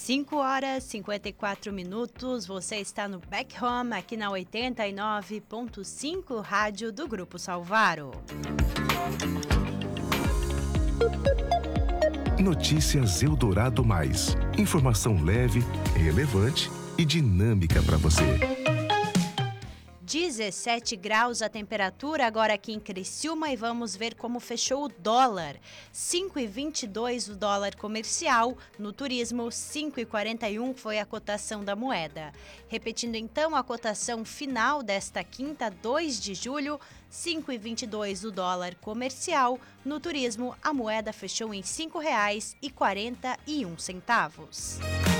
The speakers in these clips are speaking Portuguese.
5h54. Você está no Back Home, aqui na 89.5 Rádio do Grupo Salvaro. Notícias Eldorado Mais. Informação leve, relevante e dinâmica para você. 17 graus a temperatura agora aqui em Criciúma e vamos ver como fechou o dólar. 5,22 o dólar comercial, no turismo 5,41 foi a cotação da moeda. Repetindo então a cotação final desta quinta, 2 de julho, 5,22 o dólar comercial, no turismo a moeda fechou em R$ 5,41.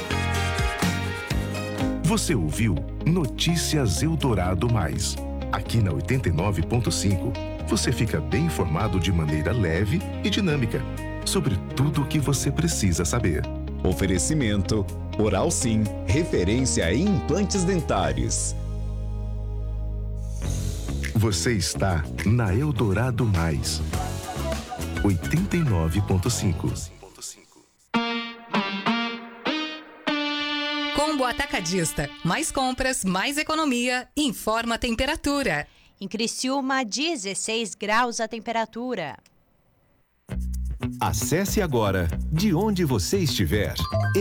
Você ouviu Notícias Eldorado Mais. Aqui na 89.5, você fica bem informado de maneira leve e dinâmica sobre tudo o que você precisa saber. Oferecimento Oral Sim, referência em implantes dentários. Você está na Eldorado Mais. 89.5. Combo Atacadista. Mais compras, mais economia. Informa a temperatura. Em Criciúma, 16 graus a temperatura. Acesse agora, de onde você estiver,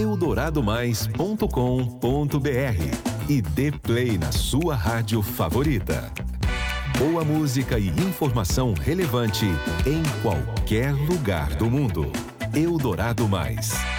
eldoradomais.com.br e dê play na sua rádio favorita. Boa música e informação relevante em qualquer lugar do mundo. Eldorado Mais.